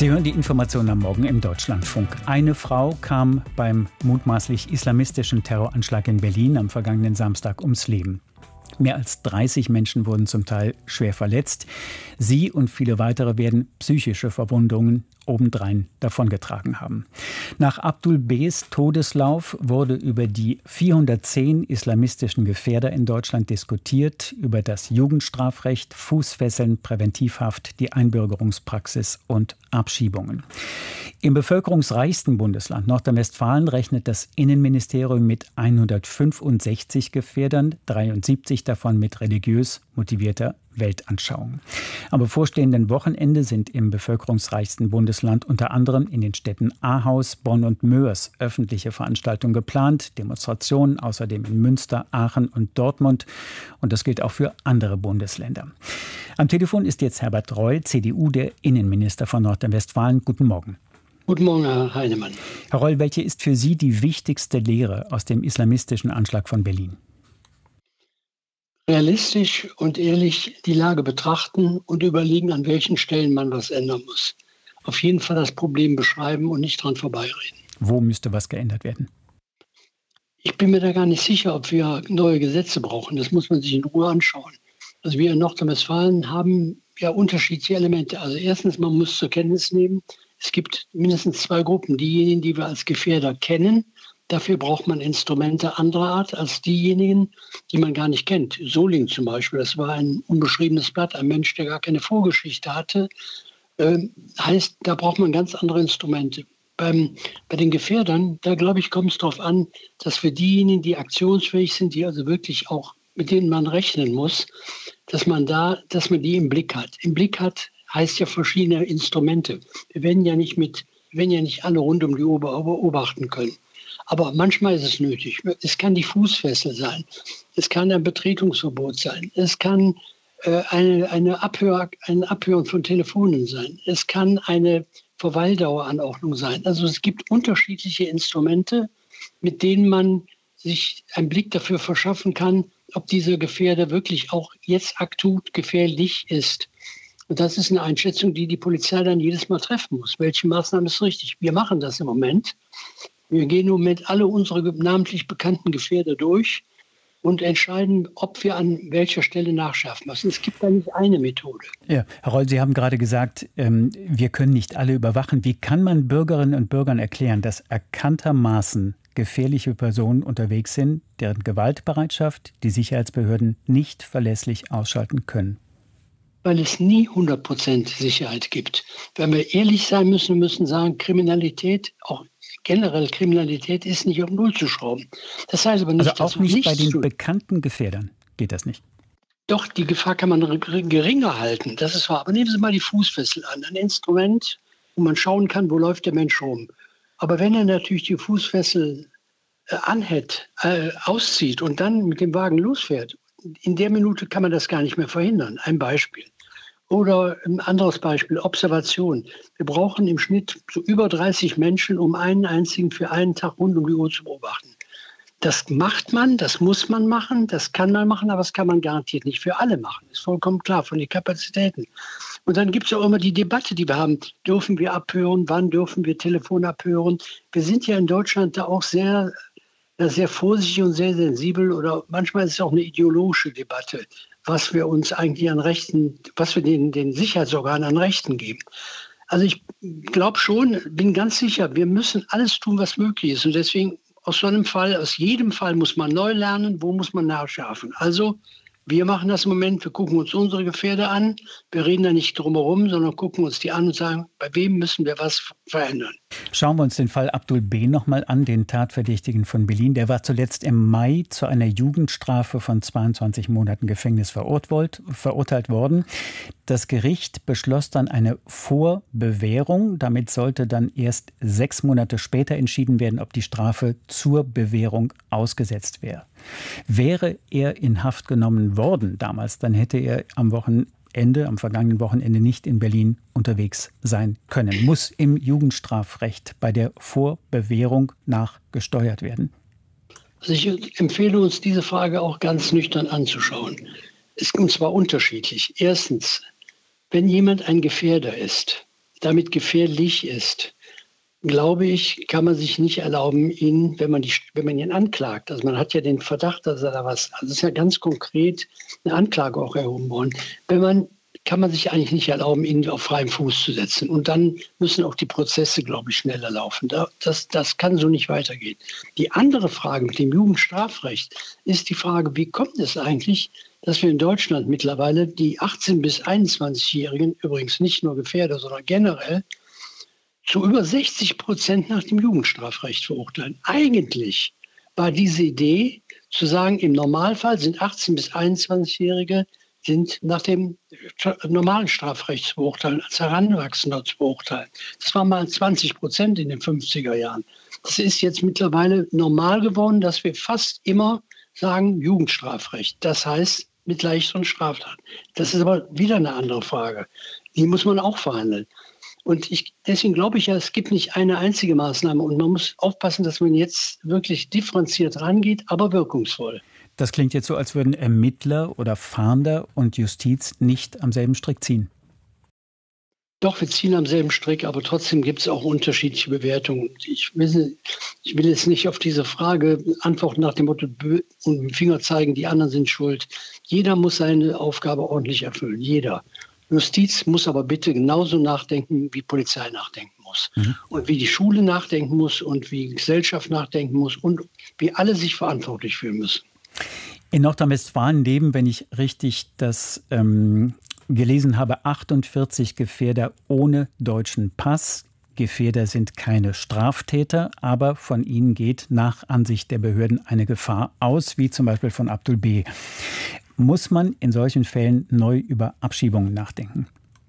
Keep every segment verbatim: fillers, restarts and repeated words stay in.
Sie hören die Informationen am Morgen im Deutschlandfunk. Eine Frau kam beim mutmaßlich islamistischen Terroranschlag in Berlin am vergangenen Samstag ums Leben. Mehr als dreißig Menschen wurden zum Teil schwer verletzt. Sie und viele weitere werden psychische Verwundungen obendrein davongetragen haben. Nach Abdul B.'s Todeslauf wurde über die vierhundertzehn islamistischen Gefährder in Deutschland diskutiert, über das Jugendstrafrecht, Fußfesseln, Präventivhaft, die Einbürgerungspraxis und Abschiebungen. Im bevölkerungsreichsten Bundesland Nordrhein-Westfalen rechnet das Innenministerium mit hundertfünfundsechzig Gefährdern, dreiundsiebzig davon mit religiös motivierter Weltanschauung. Am bevorstehenden Wochenende sind im bevölkerungsreichsten Bundesland unter anderem in den Städten Ahaus, Bonn und Moers öffentliche Veranstaltungen geplant, Demonstrationen außerdem in Münster, Aachen und Dortmund. Und das gilt auch für andere Bundesländer. Am Telefon ist jetzt Herbert Reul, C D U, der Innenminister von Nordrhein-Westfalen. Guten Morgen. Guten Morgen, Herr Heinemann. Herr Reul, welche ist für Sie die wichtigste Lehre aus dem islamistischen Anschlag von Berlin? Realistisch und ehrlich die Lage betrachten und überlegen, an welchen Stellen man was ändern muss. Auf jeden Fall das Problem beschreiben und nicht dran vorbeireden. Wo müsste was geändert werden? Ich bin mir da gar nicht sicher, ob wir neue Gesetze brauchen. Das muss man sich in Ruhe anschauen. Also wir in Nordrhein-Westfalen haben ja unterschiedliche Elemente. Also erstens, man muss zur Kenntnis nehmen, es gibt mindestens zwei Gruppen. Diejenigen, die wir als Gefährder kennen. Dafür braucht man Instrumente anderer Art als diejenigen, die man gar nicht kennt. Soling zum Beispiel, das war ein unbeschriebenes Blatt, ein Mensch, der gar keine Vorgeschichte hatte. Äh, heißt, da braucht man ganz andere Instrumente. Beim, bei den Gefährdern, da glaube ich, kommt es darauf an, dass für diejenigen, die aktionsfähig sind, die also wirklich auch, mit denen man rechnen muss, dass man da, dass man die im Blick hat. Im Blick hat heißt ja verschiedene Instrumente. Wir werden ja nicht mit, wir werden ja nicht alle rund um die Uhr beobachten können. Aber manchmal ist es nötig. Es kann die Fußfessel sein. Es kann ein Betretungsverbot sein. Es kann äh, eine, eine Abhör, ein Abhören von Telefonen sein. Es kann eine Verweildaueranordnung sein. Also es gibt unterschiedliche Instrumente, mit denen man sich einen Blick dafür verschaffen kann, ob dieser Gefährder wirklich auch jetzt akut gefährlich ist. Und das ist eine Einschätzung, die die Polizei dann jedes Mal treffen muss. Welche Maßnahme ist richtig? Wir machen das im Moment. Wir gehen im Moment alle unsere namentlich bekannten Gefährder durch und entscheiden, ob wir an welcher Stelle nachschärfen müssen. Es gibt da nicht eine Methode. Ja, Herr Reul, Sie haben gerade gesagt, ähm, wir können nicht alle überwachen. Wie kann man Bürgerinnen und Bürgern erklären, dass erkanntermaßen gefährliche Personen unterwegs sind, deren Gewaltbereitschaft die Sicherheitsbehörden nicht verlässlich ausschalten können? Weil es nie hundert Prozent Sicherheit gibt. Wenn wir ehrlich sein müssen, müssen sagen, Kriminalität, auch generell Kriminalität ist nicht auf Null zu schrauben. Das heißt aber nicht, also auch dass nicht nichts bei den tut. Bekannten Gefährdern geht das nicht. Doch, die Gefahr kann man geringer halten. Das ist wahr. Aber nehmen Sie mal die Fußfessel an. Ein Instrument, wo man schauen kann, wo läuft der Mensch rum. Aber wenn er natürlich die Fußfessel äh, anhält, äh, auszieht und dann mit dem Wagen losfährt, in der Minute kann man das gar nicht mehr verhindern. Ein Beispiel. Oder ein anderes Beispiel, Observation. Wir brauchen im Schnitt so über dreißig Menschen, um einen einzigen für einen Tag rund um die Uhr zu beobachten. Das macht man, das muss man machen, das kann man machen, aber das kann man garantiert nicht für alle machen. Das ist vollkommen klar, von den Kapazitäten. Und dann gibt es auch immer die Debatte, die wir haben. Dürfen wir abhören? Wann dürfen wir Telefon abhören? Wir sind ja in Deutschland da auch sehr, sehr vorsichtig und sehr sensibel. Oder manchmal ist es auch eine ideologische Debatte, was wir uns eigentlich an Rechten, was wir den, den Sicherheitsorganen an Rechten geben. Also ich glaube schon, bin ganz sicher, wir müssen alles tun, was möglich ist. Und deswegen aus so einem Fall, aus jedem Fall muss man neu lernen, wo muss man nachschärfen. Also wir machen das im Moment, wir gucken uns unsere Gefährder an, wir reden da nicht drum herum, sondern gucken uns die an und sagen, bei wem müssen wir was verändern. Schauen wir uns den Fall Abdul B. nochmal an, den Tatverdächtigen von Berlin. Der war zuletzt im Mai zu einer Jugendstrafe von zweiundzwanzig Monaten Gefängnis verurteilt worden. Das Gericht beschloss dann eine Vorbewährung. Damit sollte dann erst sechs Monate später entschieden werden, ob die Strafe zur Bewährung ausgesetzt wäre. Wäre er in Haft genommen worden damals, dann hätte er am Wochenende, am vergangenen Wochenende nicht in Berlin unterwegs sein können. Muss im Jugendstrafrecht bei der Vorbewährung nachgesteuert werden? Also ich empfehle uns, diese Frage auch ganz nüchtern anzuschauen. Es, und zwar unterschiedlich. Erstens, wenn jemand ein Gefährder ist, damit gefährlich ist, glaube ich, kann man sich nicht erlauben, ihn, wenn man, die, wenn man ihn anklagt. Also man hat ja den Verdacht, dass er da was, also es ist ja ganz konkret eine Anklage auch erhoben worden. Wenn man, kann man sich eigentlich nicht erlauben, ihn auf freiem Fuß zu setzen. Und dann müssen auch die Prozesse, glaube ich, schneller laufen. Das, das kann so nicht weitergehen. Die andere Frage mit dem Jugendstrafrecht ist die Frage, wie kommt es eigentlich, dass wir in Deutschland mittlerweile die achtzehn- bis einundzwanzigjährigen, übrigens nicht nur Gefährder, sondern generell, zu über sechzig Prozent nach dem Jugendstrafrecht verurteilen. Eigentlich war diese Idee zu sagen, im Normalfall sind achtzehn- bis einundzwanzigjährige sind nach dem normalen Strafrecht zu beurteilen, als Heranwachsender zu beurteilen. Das war mal zwanzig Prozent in den fünfziger Jahren. Das ist jetzt mittlerweile normal geworden, dass wir fast immer sagen Jugendstrafrecht. Das heißt mit leichteren Straftaten. Das ist aber wieder eine andere Frage. Die muss man auch verhandeln. Und ich, deswegen glaube ich ja, es gibt nicht eine einzige Maßnahme. Und man muss aufpassen, dass man jetzt wirklich differenziert rangeht, aber wirkungsvoll. Das klingt jetzt so, als würden Ermittler oder Fahnder und Justiz nicht am selben Strick ziehen. Doch, wir ziehen am selben Strick, aber trotzdem gibt es auch unterschiedliche Bewertungen. Ich will, ich will jetzt nicht auf diese Frage antworten nach dem Motto und mit dem Finger zeigen, die anderen sind schuld. Jeder muss seine Aufgabe ordentlich erfüllen, jeder. Justiz muss aber bitte genauso nachdenken, wie Polizei nachdenken muss. Mhm. Und wie die Schule nachdenken muss und wie die Gesellschaft nachdenken muss und wie alle sich verantwortlich fühlen müssen. In Nordrhein-Westfalen leben, wenn ich richtig das ähm, gelesen habe, achtundvierzig Gefährder ohne deutschen Pass. Gefährder sind keine Straftäter, aber von ihnen geht nach Ansicht der Behörden eine Gefahr aus, wie zum Beispiel von Abdul B. Muss man in solchen Fällen neu über Abschiebungen nachdenken?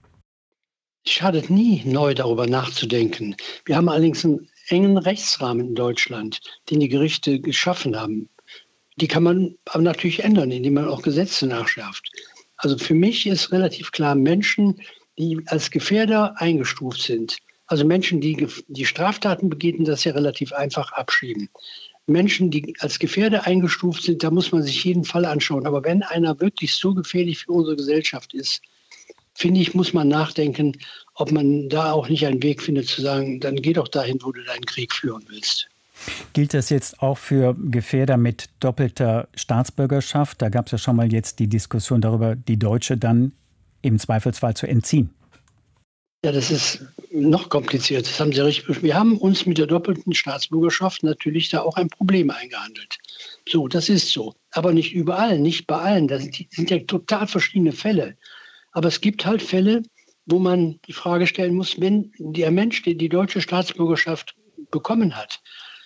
Es schadet nie, neu darüber nachzudenken. Wir haben allerdings einen engen Rechtsrahmen in Deutschland, den die Gerichte geschaffen haben. Die kann man aber natürlich ändern, indem man auch Gesetze nachschärft. Also für mich ist relativ klar, Menschen, die als Gefährder eingestuft sind, also Menschen, die die Straftaten begehen, das ist ja relativ einfach abschieben. Menschen, die als Gefährder eingestuft sind, da muss man sich jeden Fall anschauen. Aber wenn einer wirklich so gefährlich für unsere Gesellschaft ist, finde ich, muss man nachdenken, ob man da auch nicht einen Weg findet zu sagen, dann geh doch dahin, wo du deinen Krieg führen willst. Gilt das jetzt auch für Gefährder mit doppelter Staatsbürgerschaft? Da gab es ja schon mal jetzt die Diskussion darüber, die Deutsche dann im Zweifelsfall zu entziehen. Ja, das ist noch kompliziert. Das haben Sie richtig. Wir haben uns mit der doppelten Staatsbürgerschaft natürlich da auch ein Problem eingehandelt. So, das ist so. Aber nicht überall, nicht bei allen. Das sind ja total verschiedene Fälle. Aber es gibt halt Fälle, wo man die Frage stellen muss, wenn der Mensch, der die deutsche Staatsbürgerschaft bekommen hat,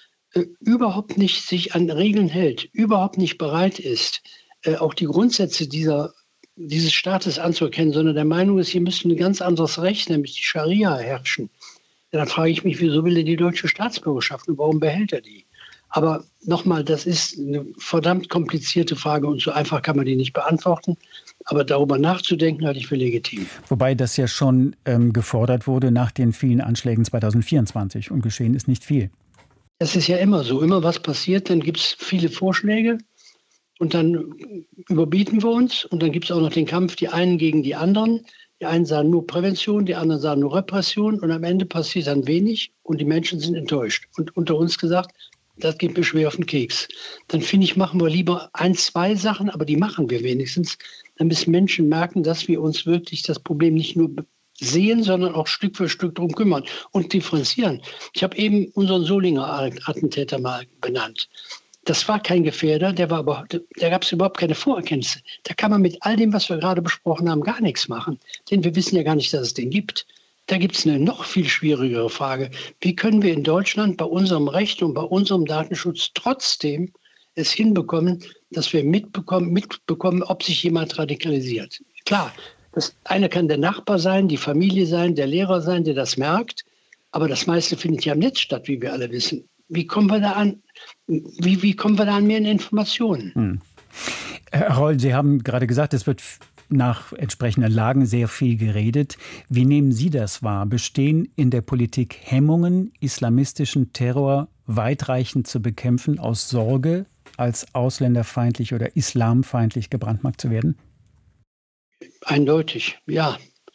überhaupt nicht sich an Regeln hält, überhaupt nicht bereit ist, auch die Grundsätze dieser, dieses Staates anzuerkennen, sondern der Meinung ist, hier müsste ein ganz anderes Recht, nämlich die Scharia, herrschen. Ja, dann frage ich mich, wieso will er die deutsche Staatsbürgerschaft und warum behält er die? Aber nochmal, das ist eine verdammt komplizierte Frage und so einfach kann man die nicht beantworten. Aber darüber nachzudenken, halte ich für legitim. Wobei das ja schon ähm, gefordert wurde nach den vielen Anschlägen zweitausendvierundzwanzig und geschehen ist nicht viel. Das ist ja immer so. Immer was passiert, dann gibt es viele Vorschläge und dann überbieten wir uns. Und dann gibt es auch noch den Kampf, die einen gegen die anderen. Die einen sagen nur Prävention, die anderen sagen nur Repression. Und am Ende passiert dann wenig und die Menschen sind enttäuscht. Und unter uns gesagt, das geht mir schwer auf den Keks. Dann finde ich, machen wir lieber ein, zwei Sachen, aber die machen wir wenigstens, damit Menschen merken, dass wir uns wirklich das Problem nicht nur sehen, sondern auch Stück für Stück darum kümmern und differenzieren. Ich habe eben unseren Solinger Attentäter mal benannt. Das war kein Gefährder, der war aber, da gab es überhaupt keine Vorerkenntnisse. Da kann man mit all dem, was wir gerade besprochen haben, gar nichts machen. Denn wir wissen ja gar nicht, dass es den gibt. Da gibt es eine noch viel schwierigere Frage. Wie können wir in Deutschland bei unserem Recht und bei unserem Datenschutz trotzdem es hinbekommen, dass wir mitbekommen, mitbekommen, ob sich jemand radikalisiert? Klar, das eine kann der Nachbar sein, die Familie sein, der Lehrer sein, der das merkt. Aber das meiste findet ja im Netz statt, wie wir alle wissen. Wie kommen wir da an, wie, wie kommen wir da an mehr Informationen? Hm. Herr Reul, Sie haben gerade gesagt, es wird nach entsprechenden Lagen sehr viel geredet. Wie nehmen Sie das wahr? Bestehen in der Politik Hemmungen, islamistischen Terror weitreichend zu bekämpfen, aus Sorge, als ausländerfeindlich oder islamfeindlich gebrandmarkt zu werden? Eindeutig, ja.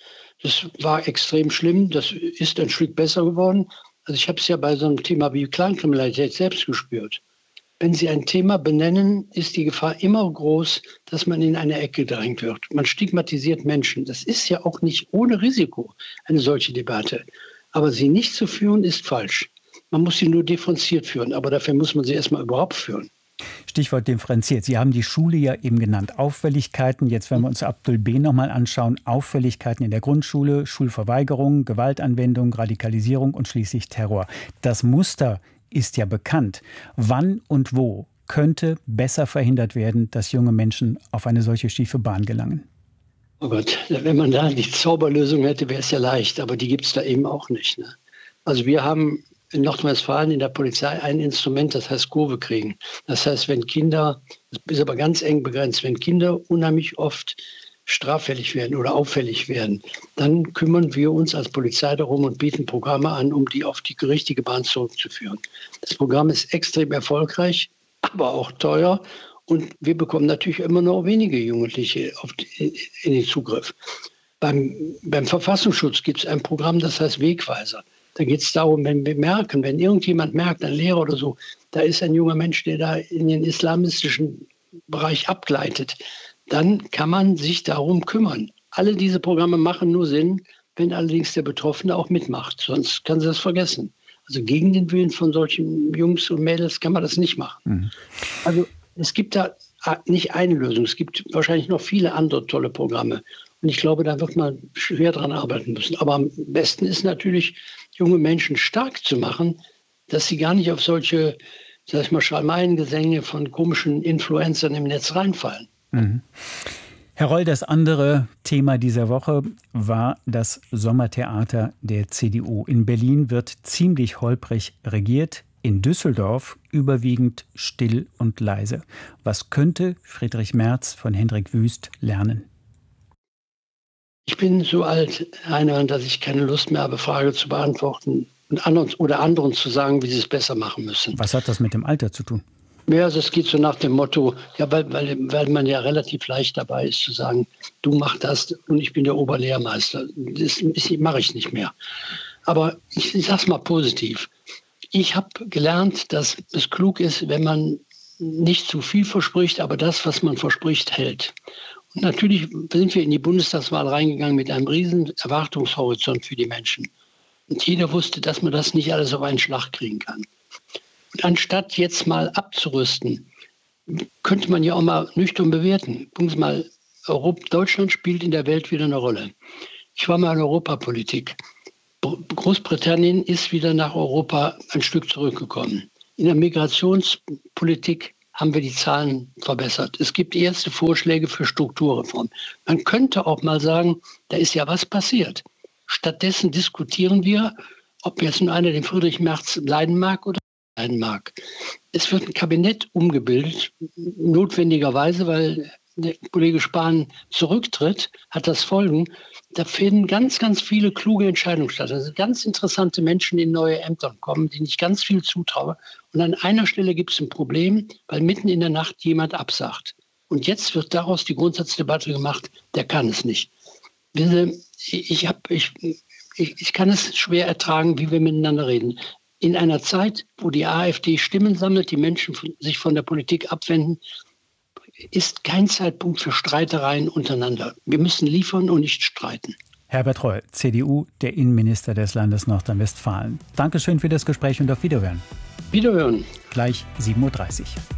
Das war extrem schlimm. Das ist ein Stück besser geworden. Also ich habe es ja bei so einem Thema wie Kleinkriminalität selbst gespürt. Wenn Sie ein Thema benennen, ist die Gefahr immer groß, dass man in eine Ecke gedrängt wird. Man stigmatisiert Menschen. Das ist ja auch nicht ohne Risiko, eine solche Debatte. Aber sie nicht zu führen, ist falsch. Man muss sie nur differenziert führen. Aber dafür muss man sie erstmal überhaupt führen. Stichwort differenziert. Sie haben die Schule ja eben genannt. Auffälligkeiten, jetzt wenn wir uns Abdul B. nochmal anschauen, Auffälligkeiten in der Grundschule, Schulverweigerung, Gewaltanwendung, Radikalisierung und schließlich Terror. Das Muster ist ja bekannt. Wann und wo könnte besser verhindert werden, dass junge Menschen auf eine solche schiefe Bahn gelangen? Oh Gott, wenn man da die Zauberlösung hätte, wäre es ja leicht. Aber die gibt es da eben auch nicht. Ne? Also wir haben in Nordrhein-Westfalen in der Polizei ein Instrument, das heißt Kurve kriegen. Das heißt, wenn Kinder, das ist aber ganz eng begrenzt, wenn Kinder unheimlich oft straffällig werden oder auffällig werden, dann kümmern wir uns als Polizei darum und bieten Programme an, um die auf die richtige Bahn zurückzuführen. Das Programm ist extrem erfolgreich, aber auch teuer und wir bekommen natürlich immer noch wenige Jugendliche auf die, in den Zugriff. Beim, beim Verfassungsschutz gibt es ein Programm, das heißt Wegweiser. Da geht es darum, wenn wir merken, wenn irgendjemand merkt, ein Lehrer oder so, da ist ein junger Mensch, der da in den islamistischen Bereich abgleitet, dann kann man sich darum kümmern. Alle diese Programme machen nur Sinn, wenn allerdings der Betroffene auch mitmacht. Sonst kann sie das vergessen. Also gegen den Willen von solchen Jungs und Mädels kann man das nicht machen. Mhm. Also es gibt da nicht eine Lösung. Es gibt wahrscheinlich noch viele andere tolle Programme. Und ich glaube, da wird man schwer dran arbeiten müssen. Aber am besten ist natürlich, junge Menschen stark zu machen, dass sie gar nicht auf solche, sag ich mal, Schalmeiengesänge von komischen Influencern im Netz reinfallen. Mhm. Herr Roll, das andere Thema dieser Woche war das Sommertheater der C D U. In Berlin wird ziemlich holprig regiert, in Düsseldorf überwiegend still und leise. Was könnte Friedrich Merz von Hendrik Wüst lernen? Ich bin so alt, Heiner, dass ich keine Lust mehr habe, Fragen zu beantworten und anderen, oder anderen zu sagen, wie sie es besser machen müssen. Was hat das mit dem Alter zu tun? Ja, also es geht so nach dem Motto, ja, weil, weil, weil man ja relativ leicht dabei ist zu sagen, du mach das und ich bin der Oberlehrmeister. Das, das mache ich nicht mehr. Aber ich, ich sage es mal positiv. Ich habe gelernt, dass es klug ist, wenn man nicht zu viel verspricht, aber das, was man verspricht, hält. Und natürlich sind wir in die Bundestagswahl reingegangen mit einem riesen Erwartungshorizont für die Menschen. Und jeder wusste, dass man das nicht alles auf einen Schlag kriegen kann. Und anstatt jetzt mal abzurüsten, könnte man ja auch mal nüchtern bewerten. Gucken Sie mal, Europa, Deutschland spielt in der Welt wieder eine Rolle. Ich war mal in Europapolitik. Großbritannien ist wieder nach Europa ein Stück zurückgekommen. In der Migrationspolitik haben wir die Zahlen verbessert. Es gibt erste Vorschläge für Strukturreform. Man könnte auch mal sagen, da ist ja was passiert. Stattdessen diskutieren wir, ob jetzt nur einer den Friedrich Merz leiden mag oder nicht leiden mag. Es wird ein Kabinett umgebildet, notwendigerweise, weil der Kollege Spahn zurücktritt, hat das Folgen. Da finden ganz, ganz viele kluge Entscheidungen statt. Also ganz interessante Menschen in neue Ämter kommen, denen ich ganz viel zutraue. Und an einer Stelle gibt es ein Problem, weil mitten in der Nacht jemand absagt. Und jetzt wird daraus die Grundsatzdebatte gemacht, der kann es nicht. Ich, hab, ich, ich, ich kann es schwer ertragen, wie wir miteinander reden. In einer Zeit, wo die AfD Stimmen sammelt, die Menschen sich von der Politik abwenden, ist kein Zeitpunkt für Streitereien untereinander. Wir müssen liefern und nicht streiten. Herbert Reul, C D U, der Innenminister des Landes Nordrhein-Westfalen. Dankeschön für das Gespräch und auf Wiederhören. Wiederhören. Gleich sieben Uhr dreißig.